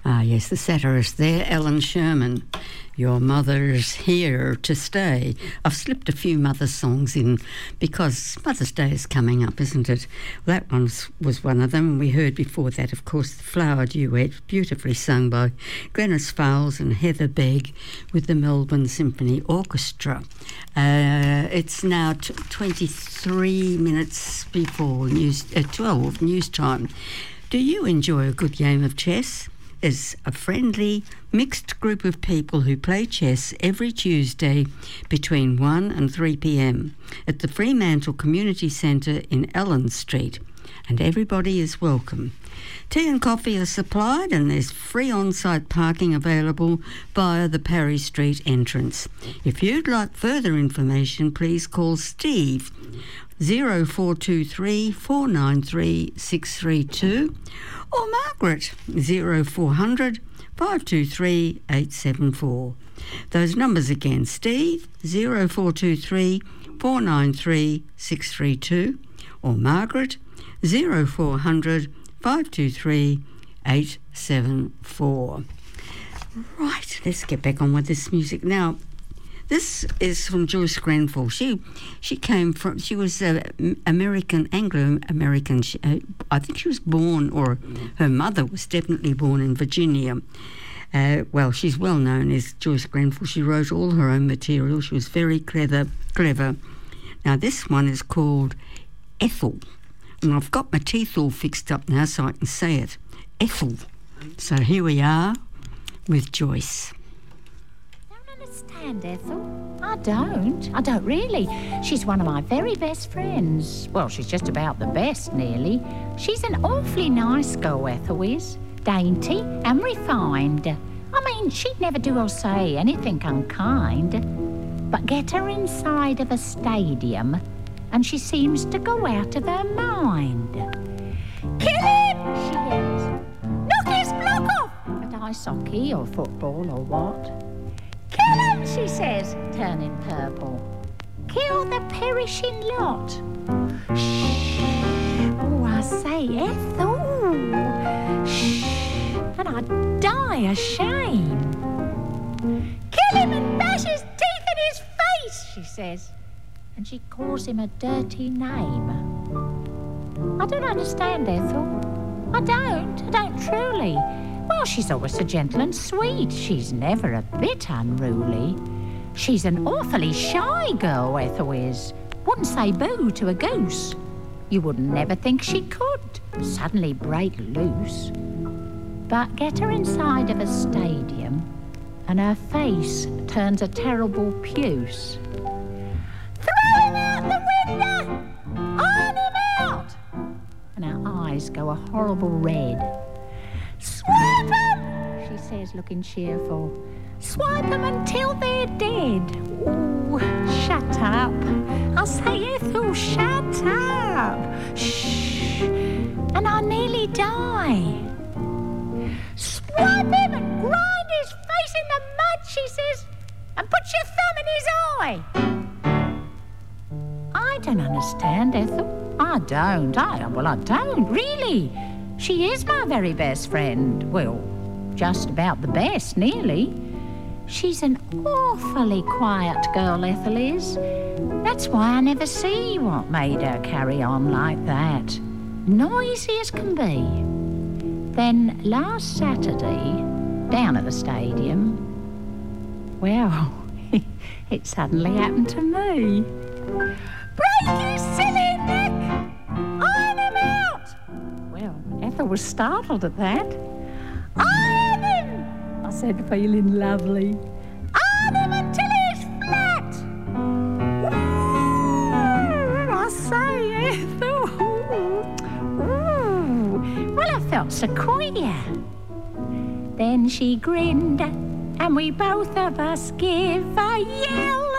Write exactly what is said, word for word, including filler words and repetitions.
Ah, yes, the satirist there, Ellen Sherman. Your mother's here to stay. I've slipped a few mother songs in because Mother's Day is coming up, isn't it? That one was one of them. We heard before that, of course, the Flower Duet, beautifully sung by Glenys Fowles and Heather Begg with the Melbourne Symphony Orchestra. Uh, it's now t- twenty-three minutes before news, uh, twelve news time. Do you enjoy a good game of chess? Is a friendly, mixed group of people who play chess every Tuesday between one and three p.m. at the Fremantle Community Centre in Ellen Street, and everybody is welcome. Tea and coffee are supplied, and there's free on-site parking available via the Parry Street entrance. If you'd like further information, please call Steve zero four two three four nine three six three two or Margaret zero four hundred five two three eight seven four. Those numbers again, Steve zero four two three four nine three six three two or Margaret zero four hundred five two three eight seven four. Right, let's get back on with this music now. This is from Joyce Grenfell. She she came from, she was uh, American, Anglo-American. She, uh, I think she was born, or her mother was definitely born in Virginia. Uh, well, she's well known as Joyce Grenfell. She wrote all her own material. She was very clever. clever. Now, this one is called Ethel. And I've got my teeth all fixed up now so I can say it. Ethel. So here we are with Joyce. Understand, Ethel? I don't. I don't really. She's one of my very best friends. Well, she's just about the best, nearly. She's an awfully nice girl, Ethel is. Dainty and refined. I mean, she'd never do or say anything unkind. But get her inside of a stadium and she seems to go out of her mind. Kill him! She yells. Knock his block off! At ice hockey or football or what? Kill him, she says, turning purple. Kill the perishing lot. Shh. Oh, I say, Ethel. Shh. And I'd die of shame. Kill him and bash his teeth in his face, she says. And she calls him a dirty name. I don't understand, Ethel. I don't. I don't truly. Well, she's always so gentle and sweet. She's never a bit unruly. She's an awfully shy girl, Ethel is. Wouldn't say boo to a goose. You wouldn't never think she could suddenly break loose. But get her inside of a stadium and her face turns a terrible puce. Throw him out the window! Iron him out! And her eyes go a horrible red. Swipe 'em, she says, looking cheerful. Swipe 'em until they're dead. Ooh, shut up. I'll say, Ethel, shut up. Shh. And I nearly die. Swipe him and grind his face in the mud, she says, and put your thumb in his eye. I don't understand, Ethel. I don't. I, well, I don't, really. She is my very best friend. Well, just about the best, nearly. She's an awfully quiet girl, Ethel is. That's why I never see what made her carry on like that. Noisy as can be. Then last Saturday, down at the stadium, well, it suddenly happened to me. Break his silly neck! Iron him out! Well, Ethel was startled at that. Iron him! I said, feeling lovely. Iron him until he's flat! Ooh, I say, Ethel. Ooh. Well, I felt so queer. Then she grinned, and we both of us give a yell.